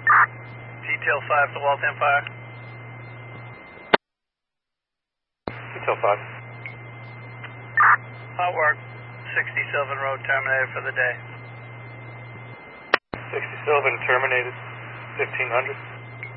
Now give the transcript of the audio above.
Detail 5 to Waltham Fire. Detail 5. Hot work. 60 Sylvan Road terminated for the day. 60 Sylvan terminated, 1500.